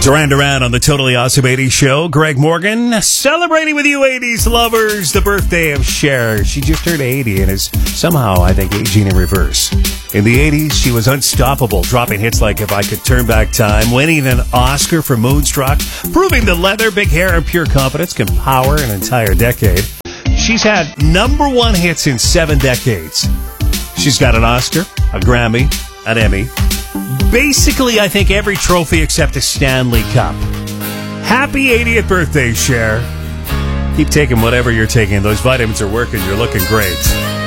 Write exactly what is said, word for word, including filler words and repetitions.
Duran Duran on the Totally Awesome eighties Show. Greg Morgan celebrating with you eighties lovers the birthday of Cher. She just turned eighty and is somehow, I think, aging in reverse. In the eighties, she was unstoppable, dropping hits like If I Could Turn Back Time, winning an Oscar for Moonstruck, proving that leather, big hair, and pure confidence can power an entire decade. She's had number one hits in seven decades. She's got an Oscar, a Grammy, an Emmy. Basically, I think every trophy except a Stanley Cup. Happy eightieth birthday, Cher. Keep taking whatever you're taking. Those vitamins are working. You're looking great.